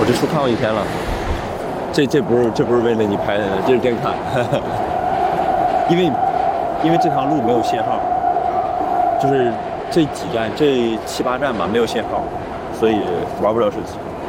我这书看过一天了。这不是为了你拍的，这是真看。因为这条路没有信号，就是这几站这7、8站吧没有信号，所以玩不了手机。